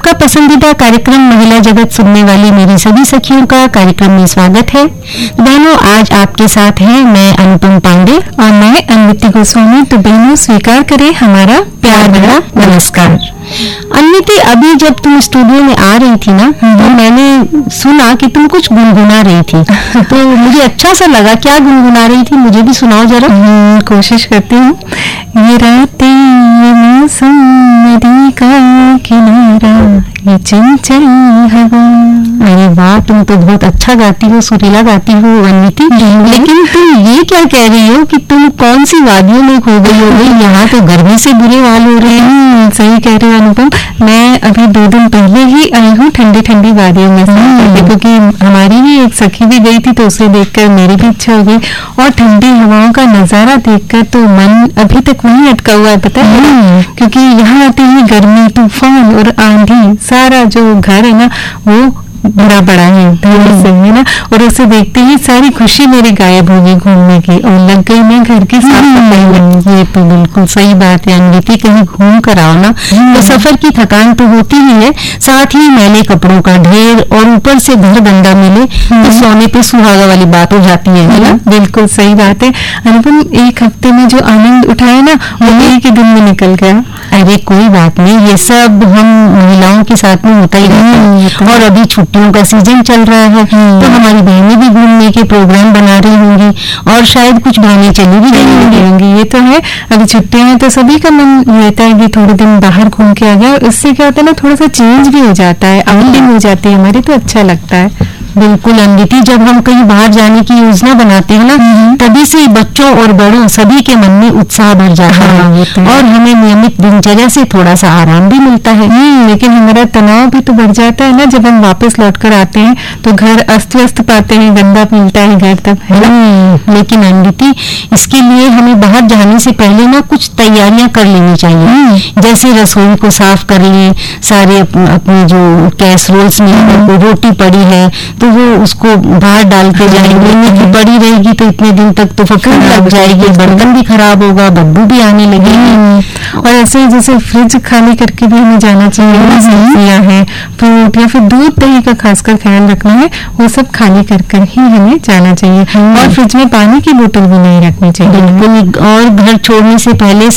आपका पसंदीदा कार्यक्रम महिला जगत सुनने वाली मेरी सभी सखियों का कार्यक्रम में स्वागत है। बहनों, आज आपके साथ हैं मैं अनुपम पांडे और मैं अन्विति गोस्वामी। तो बहनों, स्वीकार करें हमारा प्यार भरा नमस्कार। अन्विति, अभी जब तुम स्टूडियो में आ रही थी ना, तो मैंने सुना कि तुम कुछ गुनगुना रही थी। तो मुझे अच्छा सा लगा। क्या गुनगुना रही थी, मुझे भी सुनाओ जरा। कोशिश करती हूँ। ये रातें, ये मौसम, नदी का किनारा, ये चंचल हवा। अरे वाह, तुम तो बहुत अच्छा गाती हो, सुरीला गाती हो अन्विति। लेकिन तुम ये क्या कह रही हो कि तुम कौन सी वादियों में खो गई हो? यहाँ तो गर्मी से बुरे हाल हो रहे हैं। सही कह रहे हो अनुपम। मैं अभी 2 दिन पहले ही आई हूँ ठंडी ठंडी वादियों में से, क्योंकि हमारी ही एक सखी भी गई थी, तो उसे देखकर मेरी भी इच्छा हो गई। और ठंडी हवाओं का नजारा देखकर तो मन अभी तक वहीं अटका हुआ है, पता है? क्योंकि यहाँ आते ही गर्मी, तूफान और आंधी, सारा जो घर है ना वो बड़ा बड़ा है, है ना। और उसे देखते ही सारी खुशी मेरी गायब हो गई घूमने की, और लग गई मैं घर की साफ सफाई में। ये तो बिल्कुल सही बात है अन्विति। कहीं घूम कर आओ ना, तो सफर की थकान तो होती ही है, साथ ही मैले कपड़ों का ढेर, और ऊपर से घर गंदा मिले तो सोने पे सुहागा वाली बात हो जाती है ना। बिल्कुल सही बात है अनुपम। एक हफ्ते में जो आनंद उठाया ना, वो एक ही दिन में निकल गया। अरे कोई बात नहीं, ये सब हम महिलाओं के साथ में होता ही रहता है। और अभी छुट्टियों का सीजन चल रहा है, तो हमारी बहनें भी घूमने के प्रोग्राम बना रही होंगी, और शायद कुछ बहनें चली भी गई होंगी। ये तो है, अभी छुट्टियां हैं तो सभी का मन रहता है कि थोड़े दिन बाहर घूम के आ गया। इससे क्या होता है ना, थोड़ा सा चेंज भी हो जाता है, आउटिंग हो जाती है हमारी, तो अच्छा लगता है। बिल्कुल अन्विति, जब हम कहीं बाहर जाने की योजना बनाते हैं ना, तभी से बच्चों और बड़ों सभी के मन में उत्साह भर जाता है, और हमें नियमित दिनचर्या से थोड़ा सा आराम भी मिलता है। लेकिन हमारा तनाव भी तो बढ़ जाता है ना, जब हम वापस लौट कर आते हैं तो घर अस्त व्यस्त पाते हैं, गंदा मिलता है घर तब, है ना। लेकिन अन्विति, इसके लिए हमें बाहर जाने से पहले ना कुछ तैयारियां कर लेनी चाहिए। जैसे रसोई को साफ कर लें, सारे अपने जो कैसरोल्स में रोटी पड़ी है तो वो उसको बाहर डाल के जाएंगे। पड़ी रहेगी तो इतने दिन तक तो फफूंद लग जाएगी, बर्तन भी खराब होगा, बदबू भी आने लगेगी। और ऐसे जैसे फ्रिज खाली करके भी हमें जाना चाहिए। सब्जियां हैं, फ्रूट या फिर दूध दही का खासकर ख्याल रखना है, वो सब खाली कर कर ही हमें जाना चाहिए। और फ्रिज में पानी की बोतल भी नहीं रखनी चाहिए। बिल्कुल। और घर छोड़ने से पहले